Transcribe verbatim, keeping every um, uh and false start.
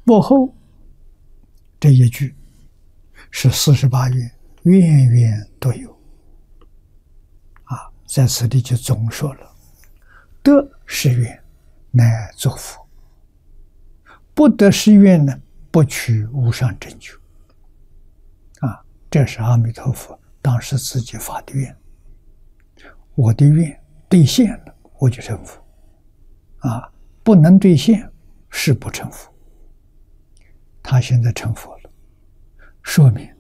幕后这一句是四十八愿，愿愿都有啊，在此地就总说了：得是愿，乃作佛；不得是愿呢，不取无上正觉。啊，这是阿弥陀佛当时自己发的愿，我的愿兑现了，我就成佛；啊，不能兑现，是不成佛。他现在成佛了，说明